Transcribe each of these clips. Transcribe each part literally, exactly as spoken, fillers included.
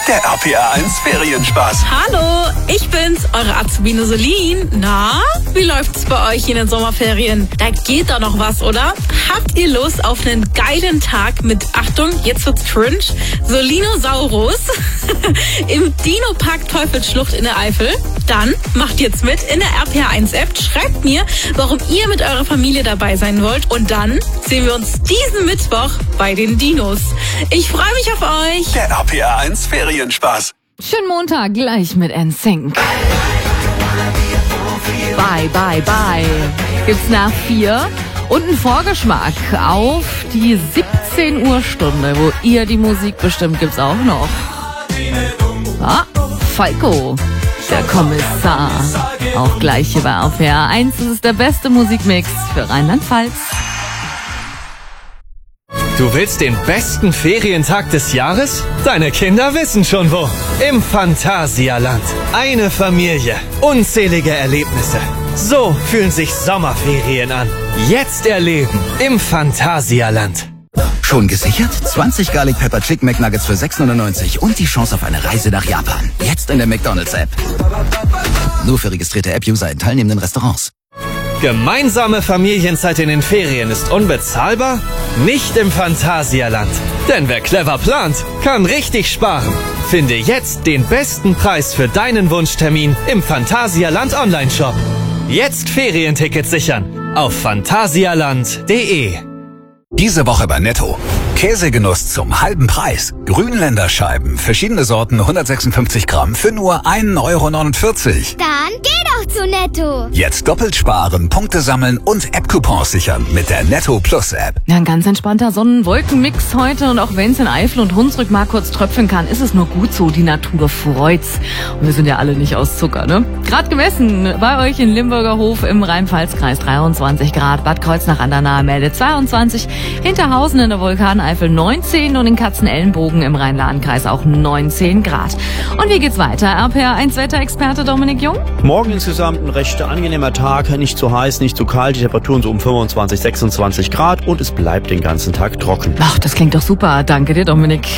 Der R P R eins Ferienspaß. Hallo, ich bin's, eure Azubine Solin. Na, wie läuft's bei euch in den Sommerferien? Da geht doch noch was, oder? Habt ihr Lust auf einen geilen Tag mit, Achtung, jetzt wird's cringe, Solinosaurus im Dino-Park Teufelsschlucht in der Eifel? Dann macht jetzt mit in der R P R eins App, schreibt mir, warum ihr mit eurer Familie dabei sein wollt und dann sehen wir uns diesen Mittwoch bei den Dinos. Ich freue mich auf euch. Der R P R eins Ferienspaß. Schönen Montag, gleich mit N Sync. Bye, bye, bye. Gibt's nach vier und einen Vorgeschmack auf die siebzehn Uhr Stunde, wo ihr die Musik bestimmt, gibt's auch noch. Ah, Falco, der Kommissar. Auch gleich hier bei R P R eins. Das ist der beste Musikmix für Rheinland-Pfalz. Du willst den besten Ferientag des Jahres? Deine Kinder wissen schon wo. Im Phantasialand. Eine Familie. Unzählige Erlebnisse. So fühlen sich Sommerferien an. Jetzt erleben im Phantasialand. Schon gesichert? zwanzig Garlic Pepper Chicken McNuggets für sechs neunundneunzig und die Chance auf eine Reise nach Japan. Jetzt in der McDonald's-App. Nur für registrierte App-User in teilnehmenden Restaurants. Gemeinsame Familienzeit in den Ferien ist unbezahlbar? Nicht im Phantasialand. Denn wer clever plant, kann richtig sparen. Finde jetzt den besten Preis für deinen Wunschtermin im Phantasialand Online-Shop. Jetzt Ferientickets sichern auf phantasialand punkt de. Diese Woche bei Netto. Käsegenuss zum halben Preis. Grünländer Scheiben, verschiedene Sorten, hundertsechsundfünfzig Gramm für nur ein Euro neunundvierzig. Dann geh doch zu Netto. Jetzt doppelt sparen, Punkte sammeln und App-Coupons sichern mit der Netto Plus App. Ja, ein ganz entspannter Sonnenwolkenmix heute und auch wenn es in Eifel und Hunsrück mal kurz tröpfeln kann, ist es nur gut so, die Natur freut's. Und wir sind ja alle nicht aus Zucker, ne? Gerade gemessen bei euch in Limburger Hof im Rhein-Pfalz-Kreis dreiundzwanzig Grad, Bad Kreuznach an der Nahe meldet zweiundzwanzig, Hinterhausen in der Vulkaneifel neunzehn und in Katzenelnbogen im Rhein-Lahn-Kreis auch neunzehn Grad. Und wie geht's weiter? R P R eins Wetterexperte Dominik Jung? Morgen insgesamt ein recht angenehmer Tag, nicht zu heiß, nicht zu kalt, die Temperaturen so um fünfundzwanzig, sechsundzwanzig Grad und es bleibt den ganzen Tag trocken. Ach, das klingt doch super. Danke dir, Dominik.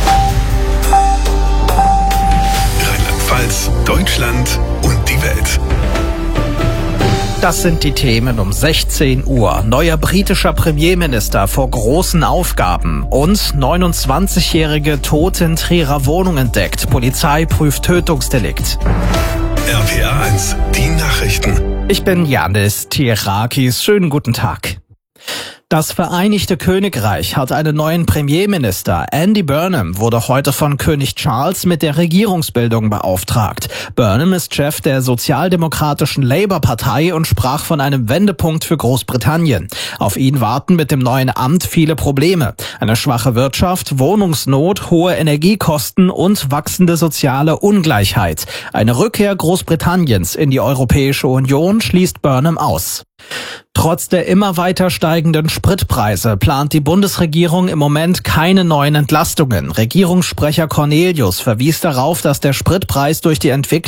Rheinland-Pfalz, Deutschland und die Welt. Das sind die Themen um sechzehn Uhr. Neuer britischer Premierminister vor großen Aufgaben. Und neunundzwanzigjährige tot in Trierer Wohnung entdeckt. Polizei prüft Tötungsdelikt. R P R eins, die Nachrichten. Ich bin Yannis Tierakis. Schönen guten Tag. Das Vereinigte Königreich hat einen neuen Premierminister. Andy Burnham wurde heute von König Charles mit der Regierungsbildung beauftragt. Burnham ist Chef der sozialdemokratischen Labour-Partei und sprach von einem Wendepunkt für Großbritannien. Auf ihn warten mit dem neuen Amt viele Probleme. Eine schwache Wirtschaft, Wohnungsnot, hohe Energiekosten und wachsende soziale Ungleichheit. Eine Rückkehr Großbritanniens in die Europäische Union schließt Burnham aus. Trotz der immer weiter steigenden Spritpreise plant die Bundesregierung im Moment keine neuen Entlastungen. Regierungssprecher Cornelius verwies darauf, dass der Spritpreis durch die Entwicklung